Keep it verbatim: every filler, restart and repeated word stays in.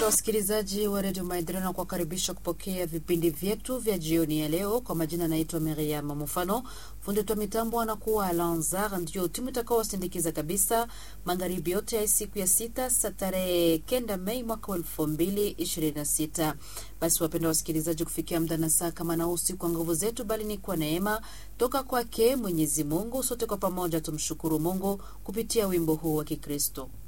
wasikilizaji wa Radio Maendeleo na kuwakaribisha kupokea vipindi vyetu vya jioni ya leo. Kwa majina naitwa Miriam Mufano. Fundi wa mitambo anakuwa Alanzar, ndio timu itakayowasindikiza kabisa magharibi yote ya siku ya sita tarehe kenda Mei mwaka elfu mbili ishirini na sita. Basi wapenda wasikilizaji, kufikia muda na saa kama na usiku kwa nguvu zetu bali ni kwa neema toka kwake Mwenyezi Mungu. Sote kwa pamoja tumshukuru Mungu kupitia wimbo huu wa Kikristo.